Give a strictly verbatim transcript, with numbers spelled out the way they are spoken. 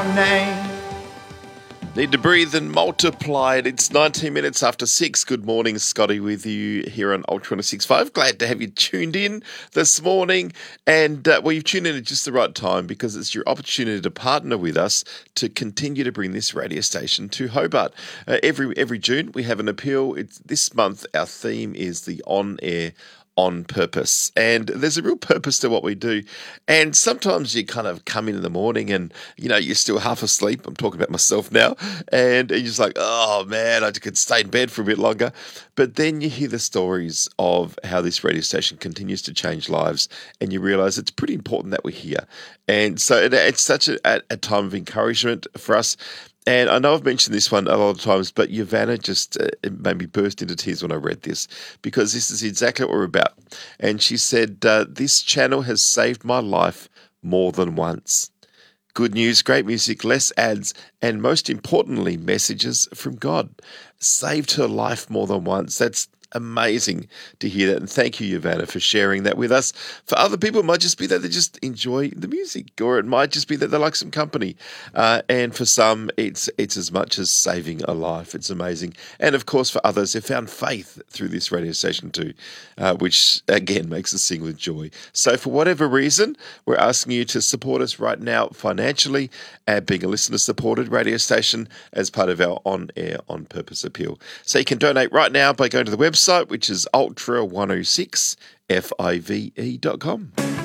name. Need to breathe and multiply it. It's nineteen minutes after six. Good morning, Scotty, with you here on Ultra one oh six point five. Glad to have you tuned in this morning. And, uh, well, you've tuned in at just the right time because it's your opportunity to partner with us to continue to bring this radio station to Hobart. Uh, every every June, we have an appeal. It's this month, our theme is the on-air on purpose. And there's a real purpose to what we do. And sometimes you kind of come in in the morning and, you know, you're still half asleep. I'm talking about myself now. And you're just like, oh, man, I could stay in bed for a bit longer. But then you hear the stories of how this radio station continues to change lives and you realize it's pretty important that we're here. And so it, it's such a, a time of encouragement for us. And I know I've mentioned this one a lot of times, but Yavana just uh, it made me burst into tears when I read this because this is exactly what we're about. And she said, uh, this channel has saved my life more than once. Good news, great music, less ads, and most importantly, messages from God. Saved her life more than once. That's amazing to hear that. And thank you, Yavana, for sharing that with us. For other people, it might just be that they just enjoy the music, or it might just be that they like some company. Uh, and for some, it's it's as much as saving a life. It's amazing. And of course, for others, they've found faith through this radio station too, uh, which again makes us sing with joy. So for whatever reason, we're asking you to support us right now financially and being a listener-supported radio station as part of our on-air, on-purpose appeal. So you can donate right now by going to the website, which is ultra one oh six five e dot com.